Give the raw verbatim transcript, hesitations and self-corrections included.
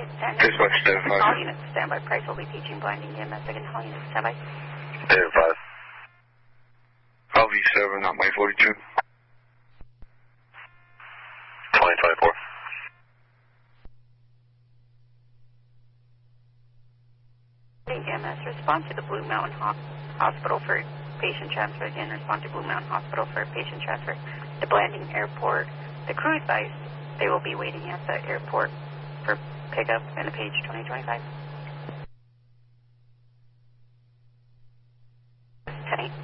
standby. Dispatch, stand by. All units, standby. Price will be teaching blinding E M S. Again, all units, standby. Stand five. L V seven, not my forty-two. twenty twenty-four. E M S, respond to the Blue Mountain Ho Hospital for patient transfer. Again, respond to Blue Mountain Hospital for patient transfer. The Blanding Airport, the crew advised they will be waiting at the airport for pickup in the page twenty twenty-five. ten eight.